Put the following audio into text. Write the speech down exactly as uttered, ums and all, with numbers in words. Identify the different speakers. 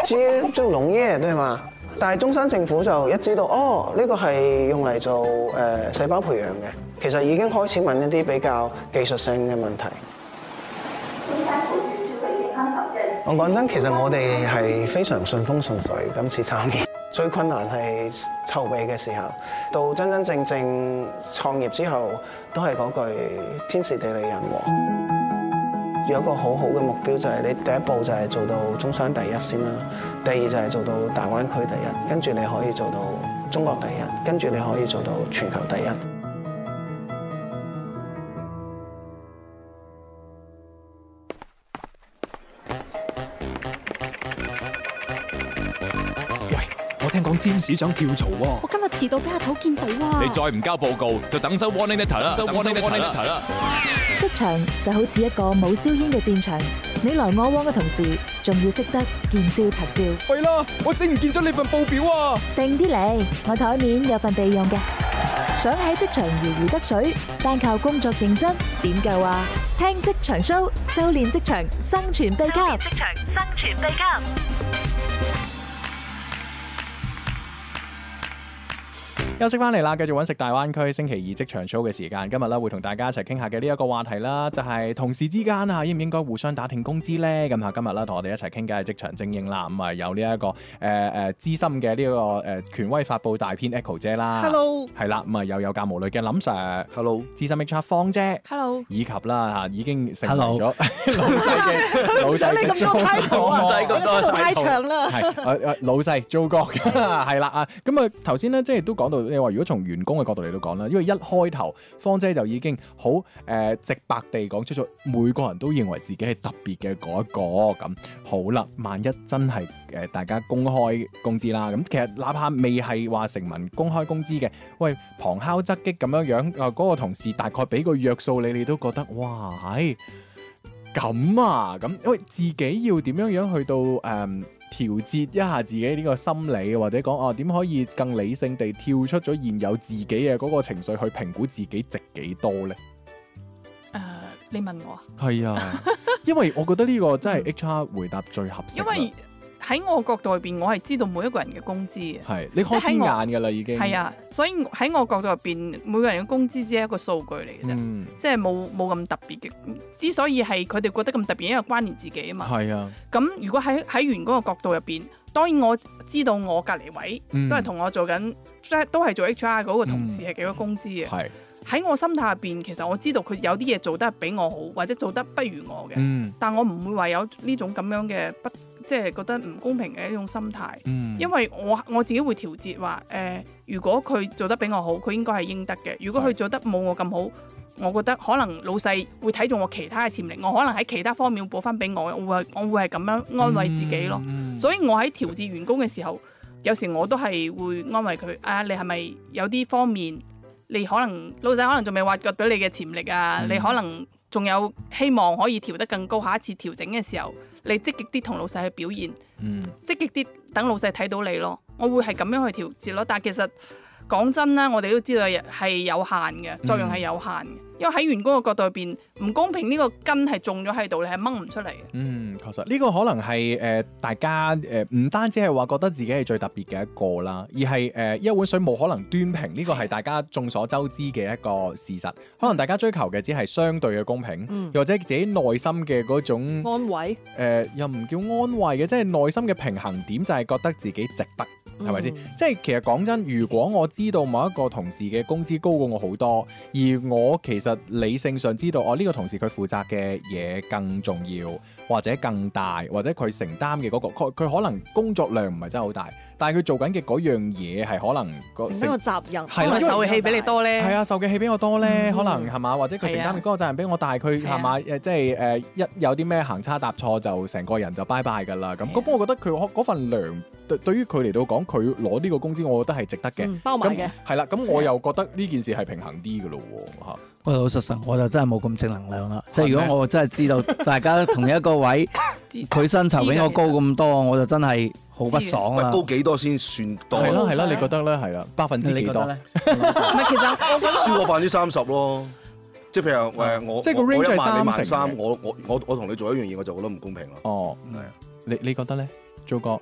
Speaker 1: 接做農業對嘛？但係中山政府就一知道，哦，呢個係用嚟做誒細胞培養嘅，其實已經開始問一啲比較技術性嘅問題。我講真，其實我哋係非常順風順水，今次參與。最困難係籌備嘅時候，到真真正正創業之後，都係嗰句天時地利人和。有一個好好嘅目標就係你第一步就係做到中山第一先啦，第二就係做到大灣區第一，跟住你可以做到中國第一，跟住你可以做到全球第一。
Speaker 2: 聽講占士想跳槽喎，
Speaker 3: 我今日遲到俾阿頭見到啊！
Speaker 2: 你再唔交報告，就等收 warning letter 啦，收 warning letter 啦。
Speaker 4: 職場就好似一個冇硝煙嘅戰場，你來我往嘅同時，仲要識得見招拆招。
Speaker 2: 喂啦，我整唔見咗你份報表啊！
Speaker 4: 定啲嚟，我台面有份備用嘅。想喺職場如魚得水，單靠工作認真點夠啊？聽職場 show， 修煉職場生存秘笈。職場生存秘笈。
Speaker 5: 休息翻嚟啦，繼續揾食大灣區星期二職場 show 嘅時間。今日咧會同大家一齊傾下嘅呢一個話題啦，就係同事之間啊，應唔應該互相打聽工資呢？咁啊，今日咧同我哋一齊傾嘅係職場精英啦。咁啊有呢一個誒誒資深嘅呢一個誒權威發布大編 Echo 姐啦
Speaker 6: ，Hello，
Speaker 5: 係啦，咁啊又有教無類嘅林 Sir，Hello， 資深 H R 方姐
Speaker 6: ，Hello，
Speaker 5: 以及啦嚇已經成為咗老細嘅老細。
Speaker 6: 想你咁多 title 啊，咁多太長啦。
Speaker 5: 係誒誒老細做過係啦啊，咁啊頭先咧即係都講到。你話如果從員工嘅角度嚟到講啦，因為一開頭方姐就已經好誒、呃、直白地講出咗，每個人都認為自己係特別嘅嗰一個咁。好啦，萬一真係誒、呃、大家公開工資啦，咁其實哪怕未係話成文公開工資嘅，喂旁敲側擊咁樣樣啊，嗰、那個同事大概俾個約數你，你都覺得哇係咁啊咁，因為自己要點樣樣去到誒。呃調節一下自己呢個心理，或者講啊點可以更理性地跳出咗現有自己嘅嗰個情緒去評估自己值幾多呢？
Speaker 6: 誒，uh, 你問我啊？
Speaker 5: 係啊，因為我覺得呢個真係 H R 回答最合適。
Speaker 6: 因為喺我角度入邊，我係知道每一個人嘅工資嘅。
Speaker 5: 係你開天眼噶啦，已經
Speaker 6: 係啊，所以喺我角度入邊，每個人嘅工資只係一個數據嚟嘅啫，嗯、即係冇冇咁特別嘅。之所以係佢哋覺得咁特別，因為關聯自己啊嘛。係啊。咁如果喺喺員工嘅角度入邊，當然我知道我隔離位、嗯、都係同我做緊，都係做 H R 嗰個同事係幾多工資嘅。係、嗯。喺我心態入邊，其實我知道佢有啲嘢做得比我好，或者做得不如我嘅。嗯、但我唔會話有呢種咁樣嘅不。即係覺得唔公平嘅一種心態，嗯、因為我我自己會調節話，誒、呃，如果佢做得比我好，佢應該係應得嘅。如果佢做得冇我咁好，我覺得可能老細會睇中我其他嘅潛力，我可能喺其他方面補翻俾我，我會我會係咁樣安慰自己咯。嗯嗯、所以我喺調節員工嘅時候，有時我都係會安慰佢，啊，你係咪有啲方面，你可能老細可能仲未挖掘到你嘅潛力啊，嗯、你可能仲有希望可以調得更高，下一次調整嘅時候。你積極啲同老細去表現，嗯、積極啲等老細睇到你咯。我會係咁樣去調節咯。但係其實講真啦，我哋都知道係有限嘅，作用係有限嘅。嗯、因為喺員工嘅角度入邊，唔公平呢個根係種咗喺度，你係掹唔出嚟嘅。嗯，
Speaker 5: 確實呢、呢個可能係誒、呃、大家誒唔、呃、單止係話覺得自己係最特別嘅一個啦，而係誒、呃、一碗水冇可能端平，呢個係大家眾所周知嘅一個事實。可能大家追求嘅只係相對嘅公平，嗯、又或者自己內心嘅嗰種
Speaker 6: 安慰。誒、
Speaker 5: 呃、又唔叫安慰嘅，即係內心嘅平衡點就係覺得自己值得。係咪先？即係其實講真，如果我知道某一個同事嘅工資高過我好多，而我其實理性上知道，我、哦、呢、呢個同事佢負責嘅嘢更重要，或者更大，或者佢承擔嘅嗰個，佢佢可能工作量唔係真係好大，但係佢做緊嘅嗰樣嘢係可能個
Speaker 6: 承擔個責任，
Speaker 5: 係
Speaker 6: 啦，受嘅氣比你多咧，
Speaker 5: 係啊，受嘅氣比我多咧，嗯、可能係嘛，或者佢承擔嘅嗰個責任比我大，佢係嘛，誒即係誒一有啲咩行差踏錯就成個人就拜拜㗎啦。咁咁，我覺得佢嗰份糧對對於佢嚟到講，佢攞呢個工資，我覺得係值得嘅、嗯，包埋嘅。係啦，咁我又覺得呢件事係平衡啲㗎咯喎嚇。
Speaker 7: 喂，老實實我就真係冇咁正能量啦。即係如果我真係知道大家同一個位，佢薪酬比我高咁多，我就真係好不爽啦。
Speaker 8: 高幾多先算多？
Speaker 5: 係咯係咯，你覺得咧？係啦，百分之幾多咧？
Speaker 6: 唔係，其實我覺得
Speaker 8: 超過百分之三十咯。即係譬如誒，我
Speaker 5: 即係個 range 係三成，
Speaker 8: 你萬三，我我我我同你做一樣嘢，我就覺得唔公平咯。
Speaker 5: 哦，係啊，你你覺得咧？做個